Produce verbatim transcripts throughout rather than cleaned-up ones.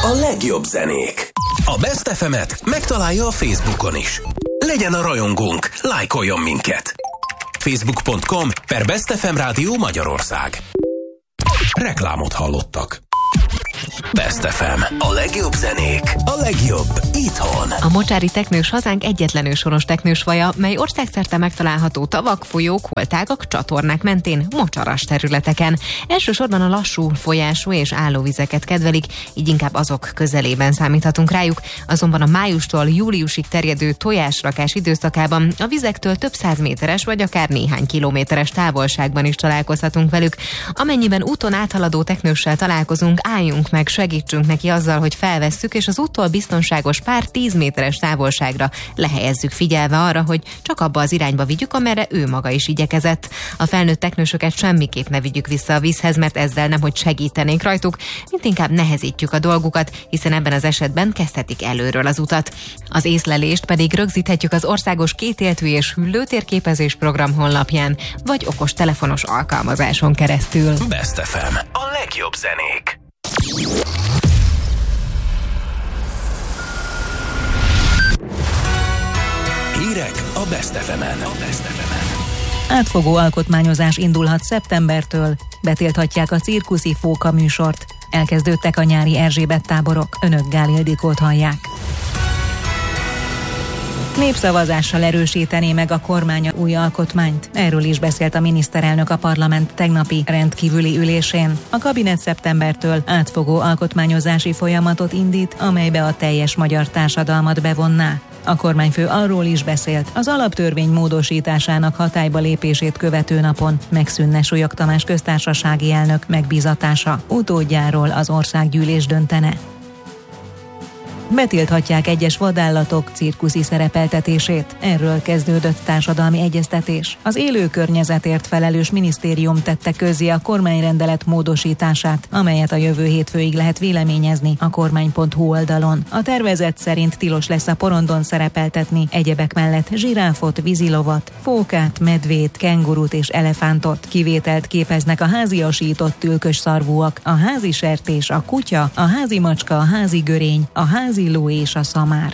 A legjobb zenék. A Best ef emet megtalálja a Facebookon is. Legyen a rajongónk, lájkoljon minket. facebook pont com per Best ef em Rádió Magyarország. Reklámot hallottak. Best ef em. A legjobb zenék. A legjobb itthon. A mocsári teknős hazánk egyetlen őshonos teknős faja, mely országszerte megtalálható tavak, folyók, holtágak, csatornák mentén, mocsaras területeken. Elsősorban a lassú folyású és állóvizeket kedvelik, így inkább azok közelében számíthatunk rájuk. Azonban a májustól júliusig terjedő tojásrakás időszakában a vizektől több száz méteres vagy akár néhány kilométeres távolságban is találkozhatunk velük. Amennyiben úton áthaladó teknőssel találkozunk, álljunk meg, segítsünk neki azzal, hogy felvesszük, és az úttól biztonságos pár tíz méteres távolságra lehelyezzük, figyelve arra, hogy csak abba az irányba vigyük, amerre ő maga is igyekezett. A felnőtt teknősöket semmiképp ne vigyük vissza a vízhez, mert ezzel nem hogy segítenénk rajtuk, mint inkább nehezítjük a dolgukat, hiszen ebben az esetben kezdhetik előről az utat. Az észlelést pedig rögzíthetjük az országos kétéltű és hüllőtérképezés program honlapján, vagy okos telefonos alkalmazáson keresztül. Best ef em. A legjobb zenék. Hírek a Best ef emen. A Best ef emen. Átfogó alkotmányozás indulhat szeptembertől, betilthatják a cirkuszi fóka műsort. Elkezdődtek a nyári Erzsébet táborok. Önök Gál Ildikót hallják. Népszavazással erősítené meg a kormány új alkotmányt. Erről is beszélt a miniszterelnök a parlament tegnapi rendkívüli ülésén. A kabinet szeptembertől átfogó alkotmányozási folyamatot indít, amelybe a teljes magyar társadalmat bevonná. A kormányfő arról is beszélt, az alaptörvény módosításának hatályba lépését követő napon megszűnne Súlyog Tamás köztársasági elnök megbízatása. Utódjáról az országgyűlés döntene. Betilthatják egyes vadállatok cirkuszi szerepeltetését. Erről kezdődött társadalmi egyeztetés. Az élő környezetért felelős minisztérium tette közzé a kormányrendelet módosítását, amelyet a jövő hétfőig lehet véleményezni a kormány pont hu oldalon. A tervezet szerint tilos lesz a porondon szerepeltetni egyebek mellett zsiráfot, vízilovat, fókát, medvét, kengurut és elefántot. Kivételt képeznek a háziasított tülkös szarvúak, a házi sertés, a kutya, a házi macska, a házi görény, a házi ló és a szamár.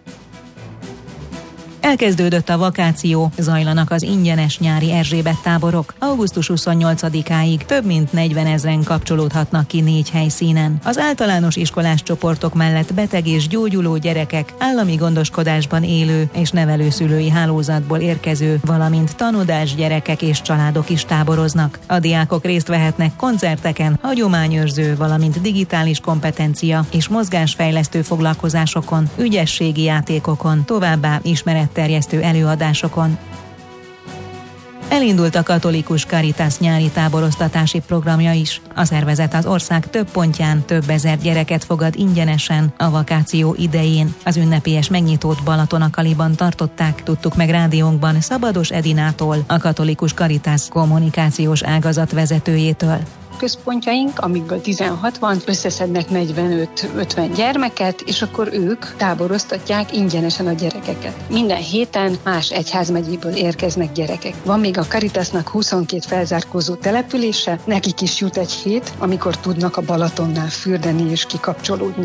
Elkezdődött a vakáció, zajlanak az ingyenes nyári Erzsébet táborok. augusztus huszonnyolcadikáig több mint negyvenezren kapcsolódhatnak ki négy helyszínen. Az általános iskolás csoportok mellett beteg és gyógyuló gyerekek, állami gondoskodásban élő és nevelőszülői hálózatból érkező, valamint tanodás gyerekek és családok is táboroznak. A diákok részt vehetnek koncerteken, hagyományőrző, valamint digitális kompetencia és mozgásfejlesztő foglalkozásokon, ügyességi játékokon, továbbá ismeret terjesztő előadásokon. Elindult a katolikus Caritas nyári táboroztatási programja is. A szervezet az ország több pontján több ezer gyereket fogad ingyenesen a vakáció idején. Az ünnepélyes megnyitót Balatonakaliban tartották, tudtuk meg rádiónkban Szabados Edinától, a katolikus Caritas kommunikációs ágazat vezetőjétől. Központjaink, amikből tizenhat van, összeszednek negyvenöt-ötven gyermeket, és akkor ők táboroztatják ingyenesen a gyerekeket. Minden héten más egyházmegyéből érkeznek gyerekek. Van még a Caritasnak huszonkét felzárkózó települése, nekik is jut egy hét, amikor tudnak a Balatonnál fürdeni és kikapcsolódni.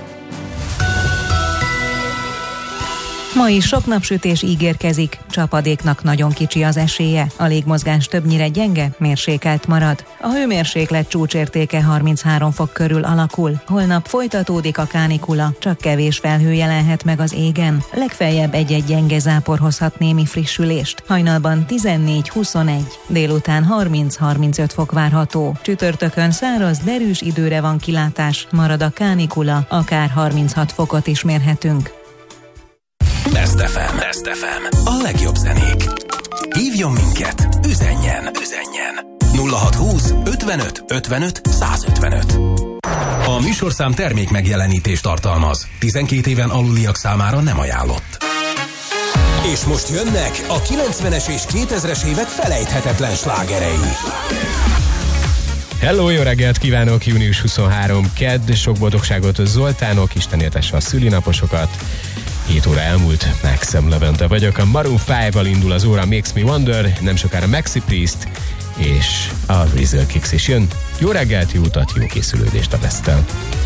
Ma is sok napsütés ígérkezik, csapadéknak nagyon kicsi az esélye. A légmozgás többnyire gyenge, mérsékelt marad. A hőmérséklet csúcsértéke harminchárom fok körül alakul. Holnap folytatódik a kánikula, csak kevés felhő jelenhet meg az égen. Legfeljebb egy-egy gyenge zápor hozhat némi frissülést. Hajnalban tizennégy-huszonegy, délután harminc-harmincöt fok várható. Csütörtökön száraz, derűs időre van kilátás, marad a kánikula, akár harminchat fokot is mérhetünk. Best ef em. Best ef em. A legjobb zenék. Hívjon minket, üzenjen, üzenjen. nulla hatszázhúsz ötvenöt ötvenöt százötvenöt. A műsorszám termék megjelenítést tartalmaz. tizenkét éven aluliak számára nem ajánlott. És most jönnek a kilencvenes és kétezres évek felejthetetlen slágerei. Hello, jó reggelt kívánok! június huszonharmadika kedd, sok boldogságot Zoltánok, Isten éltesse a szülinaposokat. hét óra elmúlt, Maxim Levente vagyok, a Maroon ötvel indul az óra, Makes Me Wonder, nem sokára Maxi Priest, és a Rizal Kicks is jön. Jó reggelt, jó utat, jó készülődést a Best-tel!